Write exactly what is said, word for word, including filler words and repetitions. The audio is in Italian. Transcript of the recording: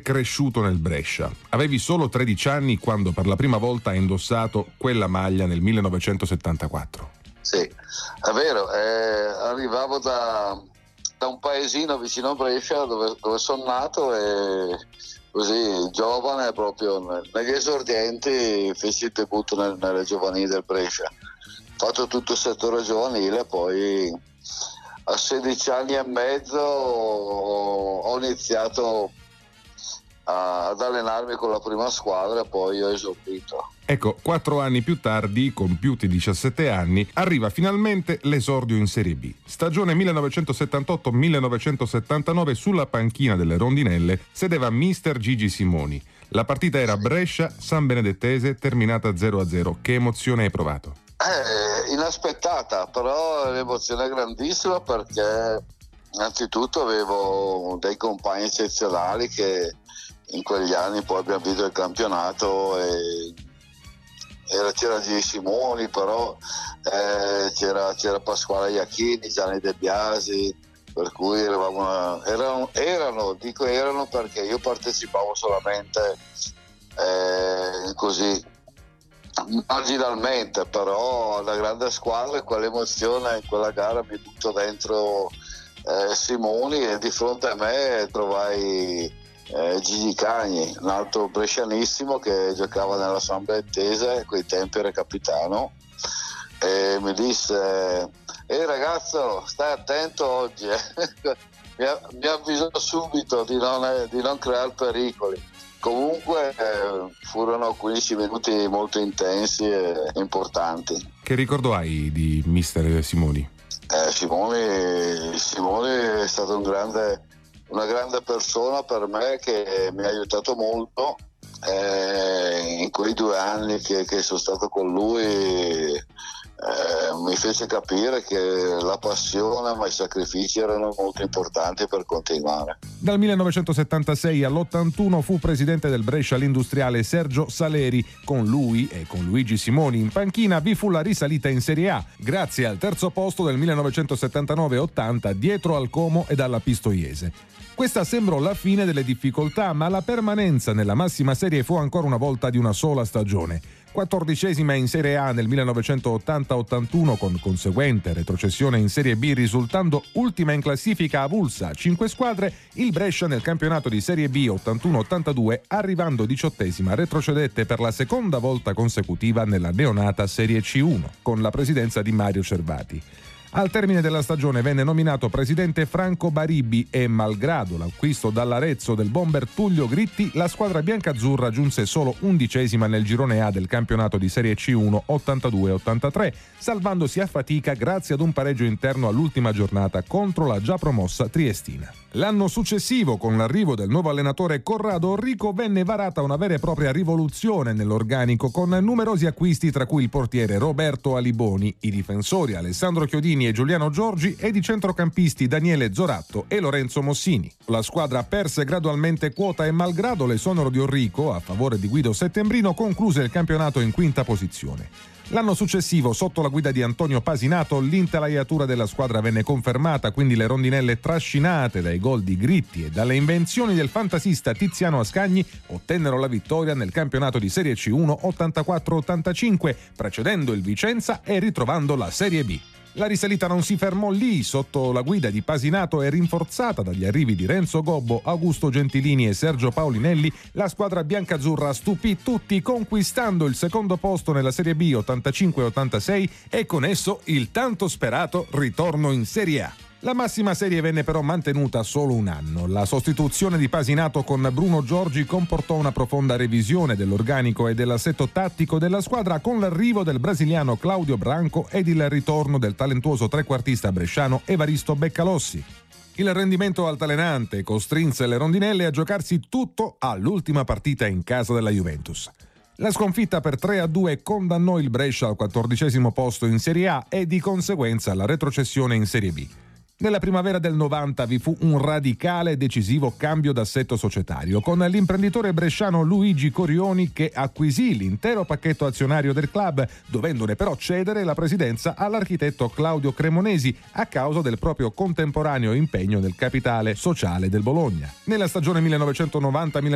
cresciuto nel Brescia. Avevi solo tredici anni quando per la prima volta hai indossato quella maglia nel millenovecentosettantaquattro. Sì, è vero, eh, arrivavo da, da un paesino vicino a Brescia dove, dove sono nato e così giovane, proprio negli esordienti, feci il debutto nel, nelle giovanili del Brescia. Ho fatto tutto il settore giovanile, poi a sedici anni e mezzo ho iniziato a, ad allenarmi con la prima squadra e poi ho esordito. Ecco, quattro anni più tardi, compiuti diciassette anni, arriva finalmente l'esordio in Serie B. Stagione millenovecentosettantotto millenovecentosettantanove, sulla panchina delle rondinelle sedeva mister Gigi Simoni. La partita era Brescia-San Benedettese, terminata zero a zero. Che emozione hai provato? Eh, inaspettata, però l'emozione è grandissima perché innanzitutto avevo dei compagni eccezionali che in quegli anni poi abbiamo vinto il campionato e Era, c'era Gigi Simoni, però eh, c'era, c'era Pasquale Iachini, Gianni De Biasi, per cui eravamo una, erano, erano, dico erano perché io partecipavo solamente eh, così marginalmente, però la grande squadra e quell'emozione in quella gara mi butto dentro eh, Simoni e di fronte a me trovai Eh, Gigi Cagni, un altro brescianissimo che giocava nella San Benedettese, a quei tempi era capitano, e mi disse: ehi ragazzo, stai attento oggi, eh. mi, mi avvisò subito di non, eh, di non creare pericoli. Comunque eh, furono quindici minuti molto intensi e importanti. Che ricordo hai di mister Simoni? Eh, Simoni, Simoni è stato un grande una grande persona per me che mi ha aiutato molto eh, in quei due anni che, che sono stato con lui. Eh, mi fece capire che la passione ma i sacrifici erano molto importanti per continuare. Dal millenovecentosettantasei all'ottantuno fu presidente del Brescia l'industriale Sergio Saleri. Con lui e con Luigi Simoni in panchina vi fu la risalita in Serie A, grazie al terzo posto del millenovecentosettantanove ottanta dietro al Como ed alla Pistoiese. Questa sembrò la fine delle difficoltà, ma la permanenza nella massima serie fu ancora una volta di una sola stagione. quattordicesima in Serie A nel millenovecentottanta ottantuno, con conseguente retrocessione in Serie B, risultando ultima in classifica avulsa a cinque squadre, il Brescia nel campionato di Serie B ottantuno ottantadue, arrivando diciottesima, retrocedette per la seconda volta consecutiva nella neonata Serie C uno, con la presidenza di Mario Cervati. Al termine della stagione venne nominato presidente Franco Baribbi e, malgrado l'acquisto dall'Arezzo del bomber Tullio Gritti, la squadra biancazzurra giunse solo undicesima nel girone A del campionato di Serie C uno ottantadue ottantatré, salvandosi a fatica grazie ad un pareggio interno all'ultima giornata contro la già promossa Triestina. L'anno successivo, con l'arrivo del nuovo allenatore Corrado Orrico, venne varata una vera e propria rivoluzione nell'organico, con numerosi acquisti, tra cui il portiere Roberto Aliboni, i difensori Alessandro Chiodini e Giuliano Giorgi ed i centrocampisti Daniele Zoratto e Lorenzo Mossini. La squadra perse gradualmente quota e, malgrado l'esonero di Orrico a favore di Guido Settembrino, concluse il campionato in quinta posizione. L'anno successivo, sotto la guida di Antonio Pasinato, l'intelaiatura della squadra venne confermata, quindi le rondinelle, trascinate dai gol di Gritti e dalle invenzioni del fantasista Tiziano Ascagni, ottennero la vittoria nel campionato di Serie C uno ottantaquattro ottantacinque, precedendo il Vicenza e ritrovando la Serie B. La risalita non si fermò lì. Sotto la guida di Pasinato e rinforzata dagli arrivi di Renzo Gobbo, Augusto Gentilini e Sergio Paulinelli, la squadra biancazzurra stupì tutti, conquistando il secondo posto nella Serie B ottantacinque ottantasei e con esso il tanto sperato ritorno in Serie A. La massima serie venne però mantenuta solo un anno. La sostituzione di Pasinato con Bruno Giorgi comportò una profonda revisione dell'organico e dell'assetto tattico della squadra, con l'arrivo del brasiliano Claudio Branco ed il ritorno del talentuoso trequartista bresciano Evaristo Beccalossi. Il rendimento altalenante costrinse le rondinelle a giocarsi tutto all'ultima partita in casa della Juventus. La sconfitta per tre a due condannò il Brescia al quattordicesimo posto in Serie A e di conseguenza alla retrocessione in Serie B. Nella primavera del novanta vi fu un radicale e decisivo cambio d'assetto societario, con l'imprenditore bresciano Luigi Corioni che acquisì l'intero pacchetto azionario del club, dovendone però cedere la presidenza all'architetto Claudio Cremonesi a causa del proprio contemporaneo impegno nel capitale sociale del Bologna. Nella stagione millenovecentonovanta